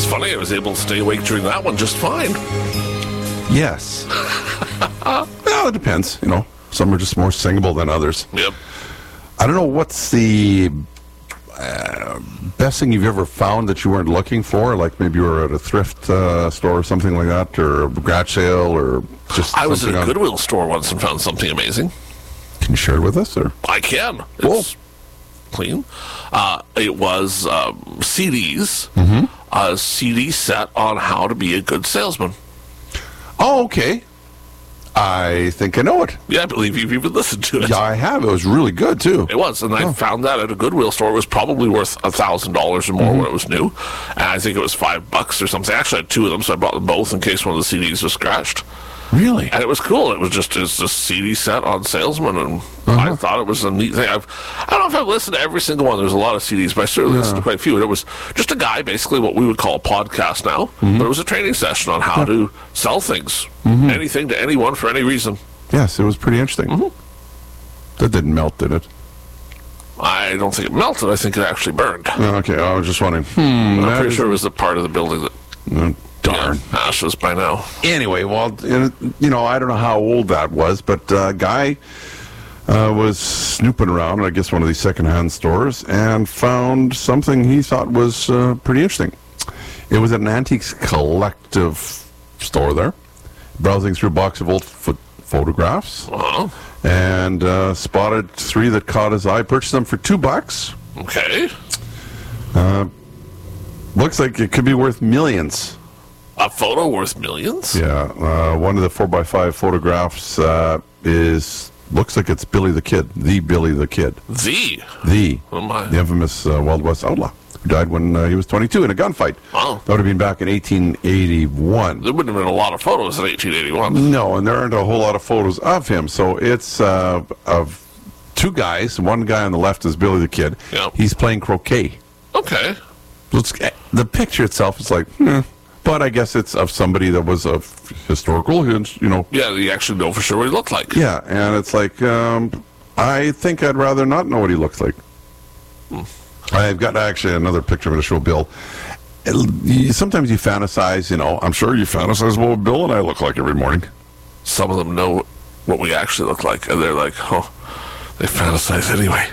It's funny, I was able to stay awake during that one just fine. Yes. Well, it depends. Some are just more singable than others. Yep. I don't know, what's the best thing you've ever found that you weren't looking for? Like maybe you were at a thrift store or something like that, or a garage sale, or just I was at something a Goodwill store once and found something amazing. Can you share it with us? Or? I can. Cool. It's clean. It was CDs, a CD set on how to be a good salesman. Oh, okay. I think I know it. Yeah, I believe you've even listened to it. Yeah, I have. It was really good, too. It was, and I found that at a Goodwill store. It was probably worth $1,000 or more when it was new. And I think it was $5 or something. I actually had two of them, so I bought them both in case one of the CDs was scratched. Really? And it was cool. It was just a CD set on salesman, and I thought it was a neat thing. I don't know if I've listened to every single one. There's a lot of CDs, but I certainly listened to quite a few. And it was just a guy, basically what we would call a podcast now, but it was a training session on how to sell things, anything to anyone for any reason. Yes, it was pretty interesting. That didn't melt, did it? I don't think it melted. I think it actually burned. Okay, I was just wondering. I'm pretty sure it was the part of the building that Darn. ashes by now. Anyway, well, I don't know how old that was, but a guy was snooping around, I guess, one of these secondhand stores, and found something he thought was pretty interesting. It was at an Antiques Collective store there, browsing through a box of old photographs, and spotted three that caught his eye, purchased them for $2. Okay. Looks like it could be worth millions. A photo worth millions? Yeah, one of the 4x5 photographs looks like it's Billy the Kid, the Billy the Kid. The Oh my. the infamous Wild West outlaw, who died when he was 22 in a gunfight. Oh. That would have been back in 1881. There wouldn't have been a lot of photos in 1881. No, and there aren't a whole lot of photos of him. So it's of two guys. One guy on the left is Billy the Kid. Yeah. He's playing croquet. Okay. The picture itself is like, but I guess it's of somebody that was of historical, Yeah, you actually know for sure what he looked like. Yeah, and it's like, I think I'd rather not know what he looks like. I've got actually another picture I'm going to show Bill. Sometimes you fantasize, I'm sure you fantasize what Bill and I look like every morning. Some of them know what we actually look like, and they're like, they fantasize anyway.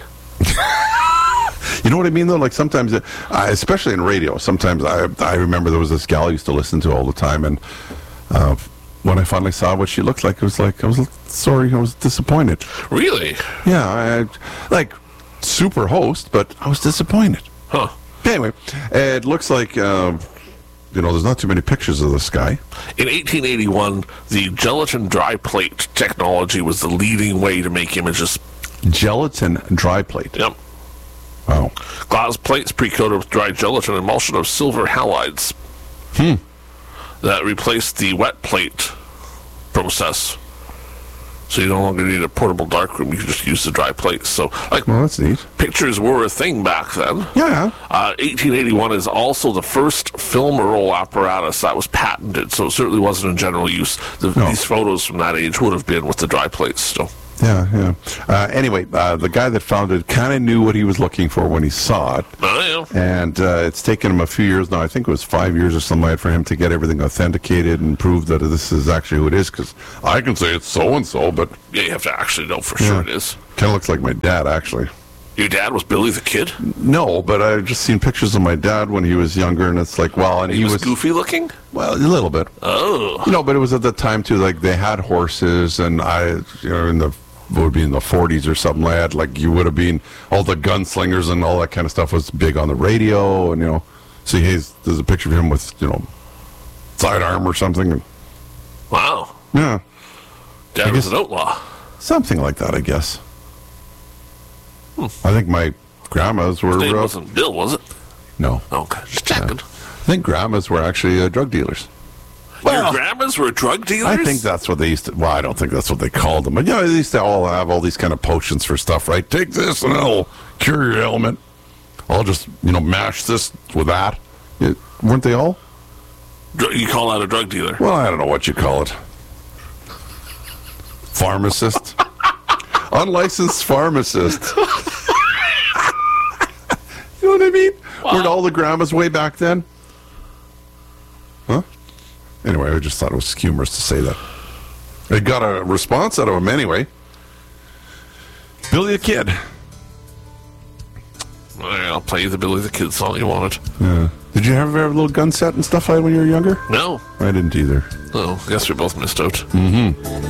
You know what I mean, though? Like sometimes, especially in radio, sometimes I remember there was this gal I used to listen to all the time, and when I finally saw what she looked like, I was sorry, I was disappointed. Really? Yeah, super host, but I was disappointed. Huh. Anyway, it looks like, there's not too many pictures of this guy. In 1881, the gelatin dry plate technology was the leading way to make images. Gelatin dry plate. Yep. Wow. Glass plates pre-coated with dry gelatin emulsion of silver halides. That replaced the wet plate process. So you no longer need a portable darkroom. You can just use the dry plates. So, Well, that's neat. pictures were a thing back then. Yeah. 1881 is also the first film roll apparatus that was patented, so it certainly wasn't in general use. These photos from that age would have been with the dry plates still. Yeah. Anyway, the guy that found it kind of knew what he was looking for when he saw it. Oh, yeah. And it's taken him a few years now. I think it was 5 years or something like that for him to get everything authenticated and prove that this is actually who it is. Because I can say it's so-and-so, but... Yeah, you have to actually know for sure it is. Kind of looks like my dad, actually. Your dad was Billy the Kid? No, but I've just seen pictures of my dad when he was younger, and it's like, well... and He was goofy looking? Well, a little bit. Oh. No, but it was at the time, too, like, they had horses, and would be in the 40s or something like that. Like, you would have been, all the gunslingers and all that kind of stuff was big on the radio, and, see, there's a picture of him with, sidearm or something. Wow. Yeah. Dad was an outlaw. Something like that, I guess. I think my grandmas were... His name wasn't Bill, was it? No. Okay, just checking. I think grandmas were actually drug dealers. Your grandmas were drug dealers? I think that's what they used to... Well, I don't think that's what they called them. But, they used to all have all these kind of potions for stuff, right? Take this and it'll cure your ailment. I'll just, mash this with that. Weren't they all? You call that a drug dealer? Well, I don't know what you call it. Pharmacist? Unlicensed pharmacist. You know what I mean? Wow. Weren't all the grandmas way back then? Anyway, I just thought it was humorous to say that. I got a response out of him anyway. Billy the Kid. I'll play the Billy the Kid song you wanted. Yeah. Did you ever have a little gun set and stuff like that when you were younger? No. I didn't either. Oh, I guess we both missed out. Mm-hmm.